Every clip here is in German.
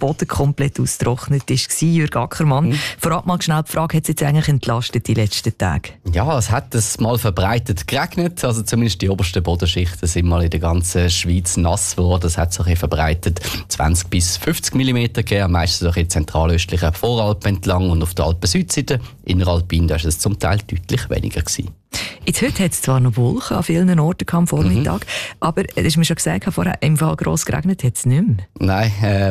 Boden komplett ausgetrocknet war. Jürg Ackermann, vorab mal schnell die Frage, hat es jetzt eigentlich entlastet die letzten Tage? Ja, es hat es mal verbreitet geregnet, also zumindest die obersten Bodenschichten sind mal in der ganzen Schweiz nass geworden. Das hat sich verbreitet 20 bis 50 mm gegeben, meistens auch in zentralöstlichen Voralpen entlang und auf der Alpen-Südseite. Inneralpin, da war es zum Teil deutlich weniger gewesen. Jetzt heute hat es zwar noch Wolken an vielen Orten am Vormittag, aber das hast mir schon gesagt, vorher im Fall gross geregnet hat es nicht mehr. Nein,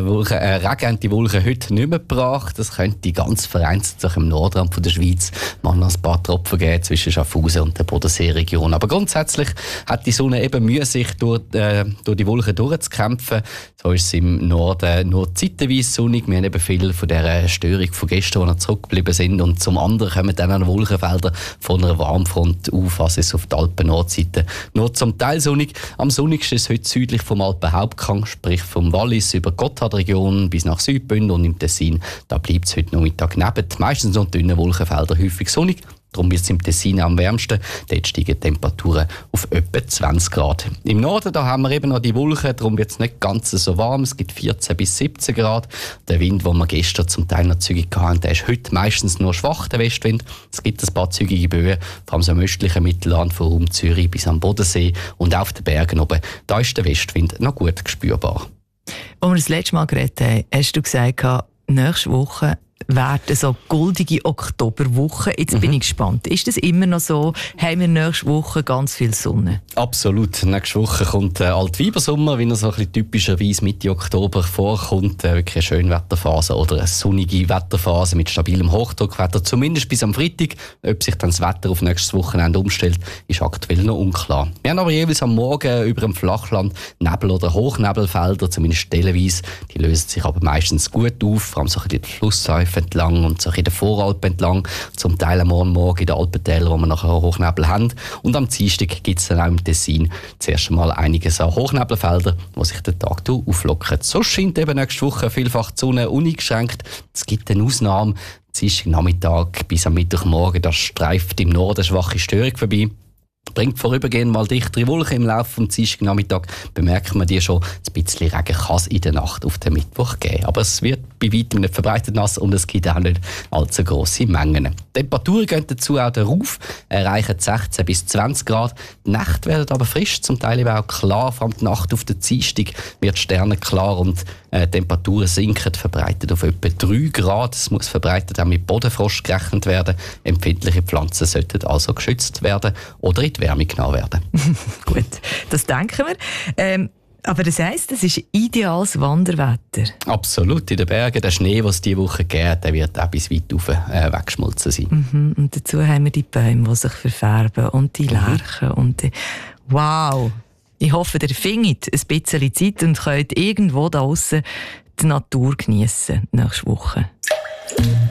Regen haben die Wolken heute nicht mehr gebracht. Das könnte ganz vereinzelt auch im Nordrand von der Schweiz mal noch ein paar Tropfen geben zwischen Schaffhausen und der Bodenseeregion. Aber grundsätzlich hat die Sonne eben Mühe, sich durch die Wolken durchzukämpfen. So ist es im Norden nur zeitweise sonnig. Wir haben eben viel von dieser Störung von gestern, die noch zurückgeblieben sind. Und zum anderen kommen dann auch Wolkenfelder von einer Warmfront auf, also ist auf der Alpen-Nordseite nur zum Teil sonnig. Am sonnigsten ist es heute südlich vom Alpen-Hauptgang, sprich vom Wallis über die Gotthardregion bis nach Südbünden und im Tessin. Da bleibt es heute Nachmittag neben. Meistens noch dünne Wolkenfelder, häufig sonnig. Darum wird es im Tessin am wärmsten. Dort steigen die Temperaturen auf etwa 20 Grad. Im Norden da haben wir eben noch die Wolken, darum wird es nicht ganz so warm. Es gibt 14 bis 17 Grad. Der Wind, den wir gestern zum Teil noch zügig hatten, der ist heute meistens nur schwach, der Westwind. Es gibt ein paar zügige Böen, vor allem so im östlichen Mittelland, von Raum Zürich bis am Bodensee. Und auf den Bergen oben, da ist der Westwind noch gut spürbar. Als wir das letzte Mal geredet haben, hast du gesagt, nächste Woche werden so goldige Oktoberwochen. Jetzt bin ich gespannt. Ist das immer noch so? Haben wir nächste Woche ganz viel Sonne? Absolut. Nächste Woche kommt Altweibersommer, wie er so ein bisschen typischerweise Mitte Oktober vorkommt. Wirklich eine schöne Wetterphase oder eine sonnige Wetterphase mit stabilem Hochdruckwetter. Zumindest bis am Freitag. Ob sich dann das Wetter auf nächstes Wochenende umstellt, ist aktuell noch unklar. Wir haben aber jeweils am Morgen über dem Flachland Nebel- oder Hochnebelfelder, zumindest stellenweise. Die lösen sich aber meistens gut auf, vor allem so ein bisschen die Flussläufe entlang und so in der Voralpen entlang, zum Teil am Morgen in den Alpentälern, wo wir nachher Hochnebel haben. Und am Dienstag gibt es dann auch im Tessin zuerst einmal einiges an Hochnebelfeldern, wo sich der Tag auflockern. So scheint eben nächste Woche vielfach die Sonne uneingeschränkt. Es gibt eine Ausnahme. Dienstag Nachmittag bis am Mittwochmorgen, da streift im Norden schwache Störung vorbei. Bringt vorübergehend mal dichtere Wolken im Laufe des Dienstagnachmittag, bemerkt man die schon. Ein bisschen Regen kann es in der Nacht auf den Mittwoch geben. Aber es wird bei weitem nicht verbreitet nass und es gibt auch nicht allzu grosse Mengen. Die Temperaturen gehen dazu auch rauf, erreichen 16 bis 20 Grad. Die Nächte werden aber frisch, zum Teil eben auch klar. Vor allem die Nacht auf den Dienstag wird sternenklar und Temperaturen sinken, verbreitet auf etwa 3 Grad. Es muss verbreitet auch mit Bodenfrost gerechnet werden. Empfindliche Pflanzen sollten also geschützt werden oder in die Wärme genommen werden. Gut, das denken wir. Aber das heisst, es ist ideales Wanderwetter. Absolut, in den Bergen. Der Schnee, den es diese Woche gibt, der wird auch bis weit rauf weggeschmolzen sein. Und dazu haben wir die Bäume, die sich verfärben und die Lärchen. Und wow! Ich hoffe, ihr findet ein bisschen Zeit und könnt irgendwo da draussen die Natur geniessen nächste Woche.